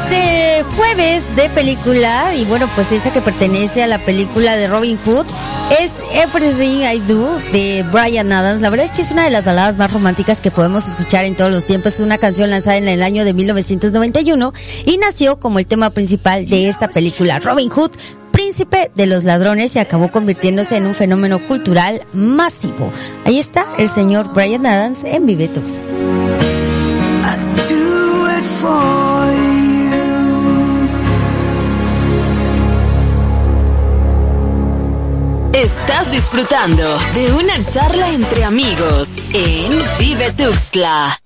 este jueves de película, y bueno, pues esa que pertenece a la película de Robin Hood, es Everything I Do de Bryan Adams. La verdad es que es una de las baladas más románticas que podemos escuchar en todos los tiempos. Es una canción lanzada en el año de 1991 y nació como el tema principal de esta película. Robin Hood, príncipe de los ladrones, y acabó convirtiéndose en un fenómeno cultural masivo. Ahí está el señor Bryan Adams en Vive Tuxtla. Estás disfrutando de una charla entre amigos en Vive Tuxtla.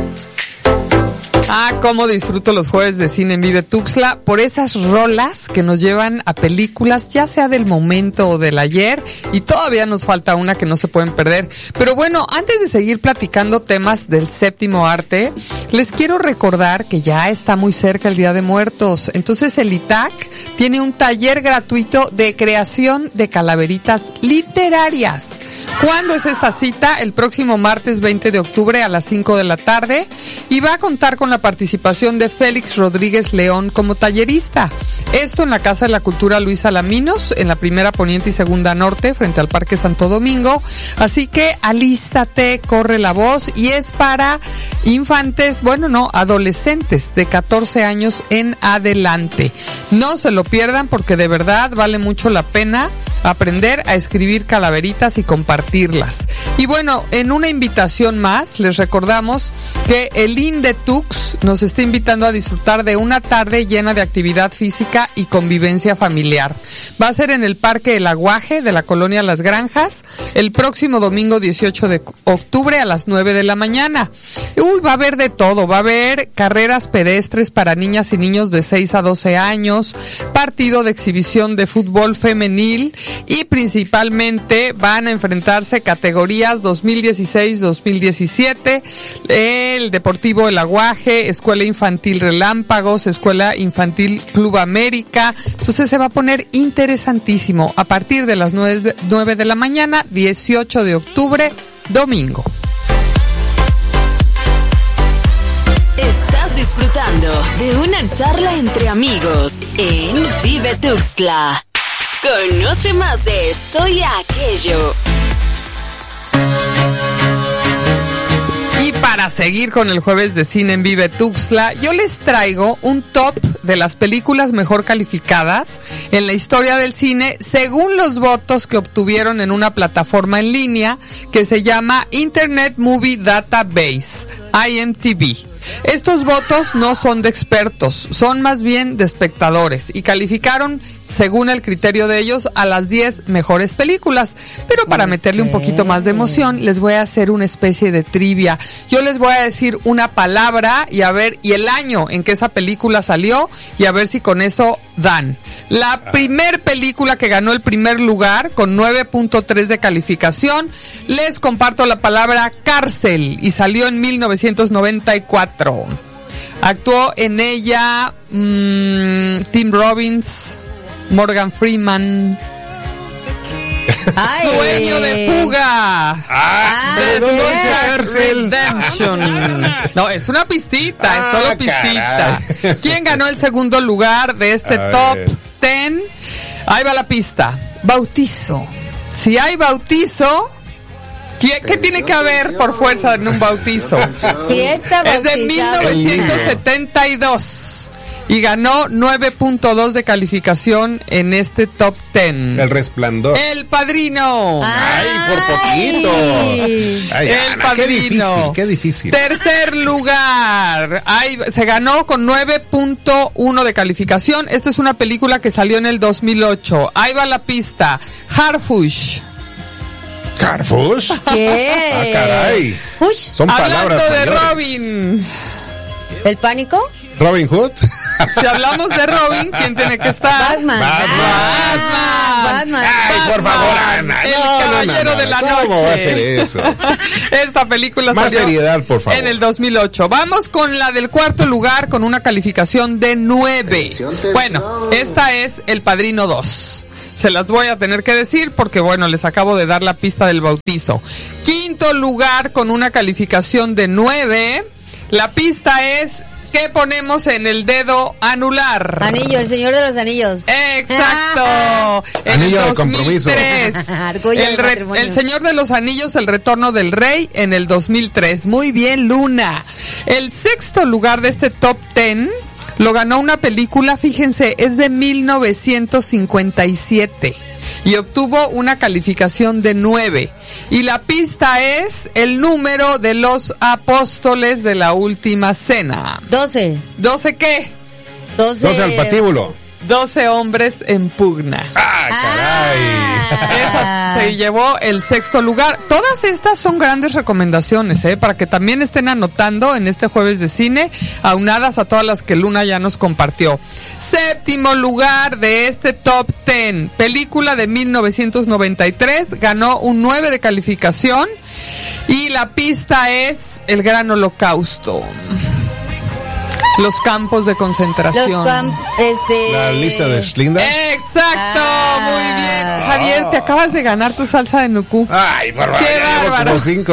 Ah, cómo disfruto los jueves de cine en Vive Tuxtla por esas rolas que nos llevan a películas, ya sea del momento o del ayer, y todavía nos falta una que no se pueden perder. Pero bueno, antes de seguir platicando temas del séptimo arte, les quiero recordar que ya está muy cerca el Día de Muertos. Entonces el ITAC tiene un taller gratuito de creación de calaveritas literarias. ¿Cuándo es esta cita? El próximo martes 20 de octubre a las 5 de la tarde, y va a contar con la participación de Félix Rodríguez León como tallerista. Esto en la Casa de la Cultura Luis Alaminos, en la primera Poniente y segunda Norte, frente al Parque Santo Domingo. Así que alístate, corre la voz, y es para infantes, adolescentes de 14 años en adelante. No se lo pierdan porque de verdad vale mucho la pena aprender a escribir calaveritas y compartirlas. Y bueno, en una invitación más, les recordamos que el INDETUX nos está invitando a disfrutar de una tarde llena de actividad física y convivencia familiar. Va a ser en el Parque El Aguaje de la Colonia Las Granjas, el próximo domingo 18 de octubre a las 9 de la mañana. Va a haber de todo, va a haber carreras pedestres para niñas y niños de 6 a 12 años, partido de exhibición de fútbol femenil, y principalmente van a enfrentarse categorías 2016-2017, el Deportivo El Aguaje, Escuela Infantil Relámpagos, Escuela Infantil Club América. Entonces se va a poner interesantísimo a partir de las 9 de la mañana, 18 de octubre, domingo. Estás disfrutando de una charla entre amigos en Vive Tuxtla. Conoce más de esto y aquello. Y para seguir con el jueves de cine en Vive Tuxtla, yo les traigo un top de las películas mejor calificadas en la historia del cine según los votos que obtuvieron en una plataforma en línea que se llama Internet Movie Database, IMDb. Estos votos no son de expertos, son más bien de espectadores, y calificaron, según el criterio de ellos, a las 10 mejores películas. Pero para meterle un poquito más de emoción, les voy a hacer una especie de trivia. Yo les voy a decir una palabra y el año en que esa película salió, y a ver si con eso dan. La primer película que ganó el primer lugar con 9.3 de calificación, les comparto la palabra Cárcel, y salió en 1994. Actuó en ella Tim Robbins, Morgan Freeman. Ay. Sueño de fuga. Redemption. No, es una pistita, es solo pistita. Caray. ¿Quién ganó el segundo lugar de este top 10? Ahí va la pista. Bautizo. Si hay bautizo, ¿qué tiene que haber por fuerza en un bautizo? Fiesta bautizada. Es de 1972. Y ganó 9.2 de calificación en este top 10. El Resplandor. El Padrino. Ay, por poquito. Ay, El Ana, Padrino. Qué difícil. Tercer lugar. Se ganó con 9.1 de calificación. Esta es una película que salió en el 2008. Ahí va la pista. Harfush. ¿Carfush? ¿Qué? Ah, caray. Ush. Son palabras Hablando de mayores. Robin. ¿El pánico? ¿Robin Hood? Si hablamos de Robin, ¿quién tiene que estar? Batman. Batman. Ay, por favor, Ana. El caballero de la noche. ¿Cómo va a ser eso? Esta película Más salió seriedad, por favor. en el 2008. Vamos con la del cuarto lugar con una calificación de 9. Bueno, esta es El Padrino 2. Se las voy a tener que decir porque, bueno, les acabo de dar la pista del bautizo. Quinto lugar con una calificación de 9. La pista es ¿qué ponemos en el dedo anular? Anillo, el Señor de los Anillos. Exacto. En Anillo el de compromiso. 2003. Orgullo de matrimonio. El Señor de los Anillos, El Retorno del Rey, en el 2003. Muy bien, Luna. El sexto lugar de este top 10 lo ganó una película, fíjense, es de 1957 y obtuvo una calificación de 9. Y la pista es el número de los apóstoles de la última cena. 12. ¿12 qué? 12 al patíbulo. 12 hombres en pugna. ¡Ah, caray! Esa se llevó el sexto lugar. Todas estas son grandes recomendaciones, para que también estén anotando en este jueves de cine, aunadas a todas las que Luna ya nos compartió. Séptimo lugar de este top 10, película de 1993, ganó un 9 de calificación y la pista es El Gran Holocausto. Los campos de concentración. La lista de Schindler. Exacto, muy bien. Javier, te acabas de ganar tu salsa de nucú. Ay, por favor, ¡Qué ya llevo bárbaro! como 5.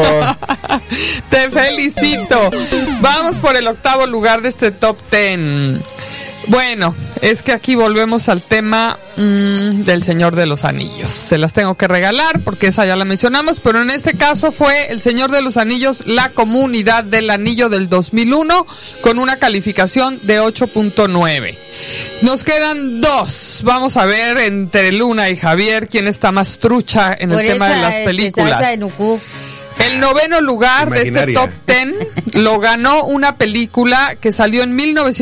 Te felicito. Vamos por el octavo lugar de este top 10. Bueno, es que aquí volvemos al tema del Señor de los Anillos. Se las tengo que regalar porque esa ya la mencionamos, pero en este caso fue El Señor de los Anillos, La Comunidad del Anillo del 2001, con una calificación de 8.9. Nos quedan 2. Vamos a ver entre Luna y Javier quién está más trucha en el tema de las películas. Salsa de nucú. El noveno lugar de este top 10 lo ganó una película que salió en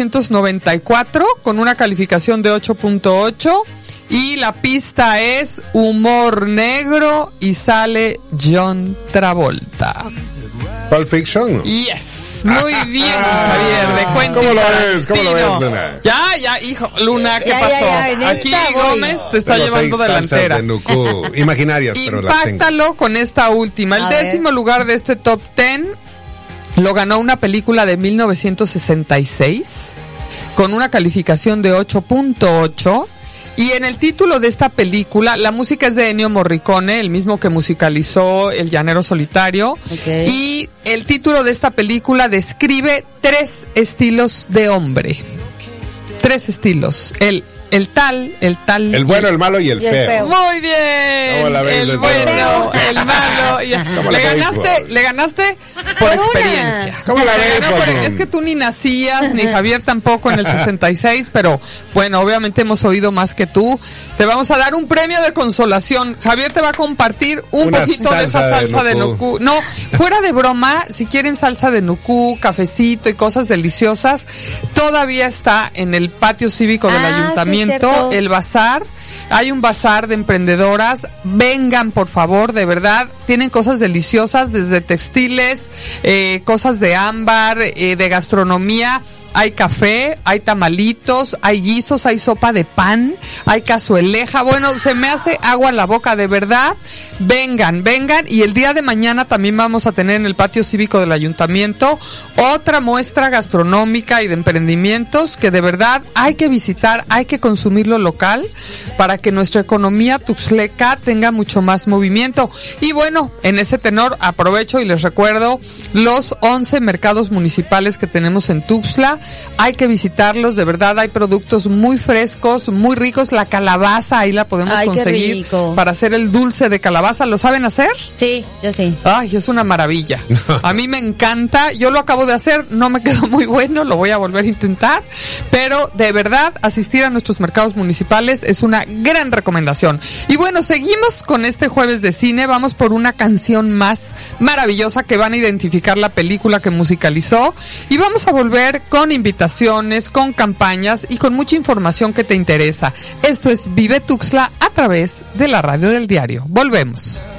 1994 con una calificación de 8.8 y la pista es humor negro y sale John Travolta. Pulp Fiction. Yes. Muy bien, Javier, de cuenta. ¿Cómo lo ves? ¿Cómo lo ves, Luna? Ya, hijo, Luna, ¿qué pasó? en Aquí esta voy. Gómez te está Tengo llevando 6 salsas delantera. de nucú, imaginarias, pero las tengo. Impáctalo con esta última. El A décimo ver. lugar de este top 10 lo ganó una película de 1966 con una calificación de 8.8. Y en el título de esta película, la música es de Ennio Morricone, el mismo que musicalizó El Llanero Solitario. Okay. Y el título de esta película describe 3 estilos de hombre. 3 estilos. El tal. El bueno, el malo y el feo. Muy bien. ¿Cómo la ves, El desde bueno, luego? el malo. ¿Cómo la ves, Le ganaste por experiencia. ¿Cómo la Le ves, ganó por- Juan? Es que tú ni nacías, ni Javier tampoco en el 66, pero bueno, obviamente hemos oído más que tú. Te vamos a dar un premio de consolación. Javier te va a compartir un Una poquito de esa salsa de nucú. No, fuera de broma, si quieren salsa de nucú, cafecito y cosas deliciosas, todavía está en el patio cívico del sí, ayuntamiento, cierto. el bazar. Hay un bazar de emprendedoras. Vengan, por favor, de verdad. Tienen cosas deliciosas, desde textiles, cosas de ámbar, de gastronomía. Hay café, hay tamalitos, hay guisos, hay sopa de pan, hay cazueleja. Bueno, se me hace agua en la boca, de verdad. Vengan. Y el día de mañana también vamos a tener en el patio cívico del ayuntamiento otra muestra gastronómica y de emprendimientos que de verdad hay que visitar, hay que consumir lo local para que nuestra economía tuxtleca tenga mucho más movimiento. Y bueno, en ese tenor aprovecho y les recuerdo los 11 mercados municipales que tenemos en Tuxtla. Hay que visitarlos, de verdad hay productos muy frescos, muy ricos. La calabaza ahí la podemos Ay, qué conseguir rico. para hacer el dulce de calabaza. ¿Lo saben hacer? Sí, yo sí. Ay, es una maravilla. A mí me encanta. Yo lo acabo de hacer, no me quedó muy bueno, lo voy a volver a intentar. Pero de verdad, asistir a nuestros mercados municipales es una gran recomendación. Y bueno, seguimos con este jueves de cine. Vamos por una canción más maravillosa que van a identificar la película que musicalizó. Y vamos a volver con invitaciones, con campañas y con mucha información que te interesa. Esto es Vive Tuxtla a través de la radio del diario. Volvemos.